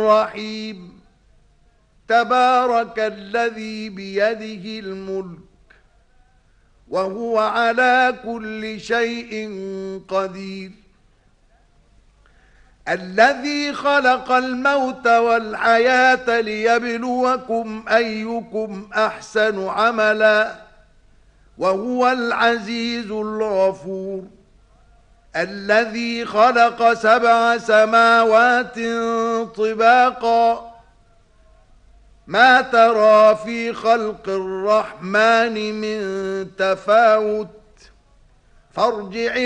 رحيم. تبارك الذي بيده الملك وهو على كل شيء قدير. الذي خلق الموت والحياة ليبلوكم أيكم أحسن عملا وهو العزيز الغفور. الذي خلق 7 سماوات طباقا ما ترى في خلق الرحمن من تفاوت فارجع